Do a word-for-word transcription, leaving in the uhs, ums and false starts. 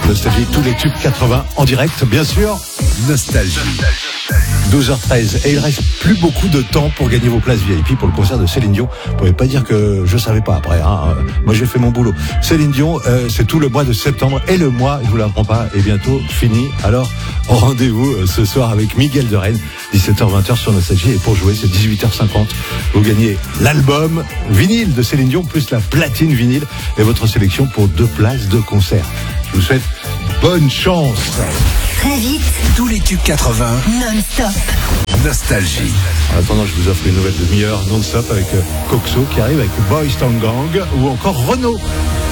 Nostalgie, tous les tubes quatre-vingts en direct, bien sûr. Nostalgie. douze heures treize. Et il reste plus beaucoup de temps pour gagner vos places V I P pour le concert de Céline Dion. Vous pouvez pas dire que je savais pas après. Hein. Moi, j'ai fait mon boulot. Céline Dion, euh, c'est tout le mois de septembre. Et le mois, je vous l'apprends pas, est bientôt fini. Alors, rendez-vous euh, ce soir avec Miguel de Rennes, dix-sept heures vingt sur Nostalgie. Et pour jouer, c'est dix-huit heures cinquante. Vous gagnez l'album vinyle de Céline Dion, plus la platine vinyle et votre sélection pour deux places de concert. Je vous souhaite bonne chance. Très vite, Tous les tubes quatre-vingts, non-stop. Nostalgie. En attendant, je vous offre une nouvelle demi-heure non-stop avec euh, Coxo qui arrive avec Boys Town Gang ou encore Renaud.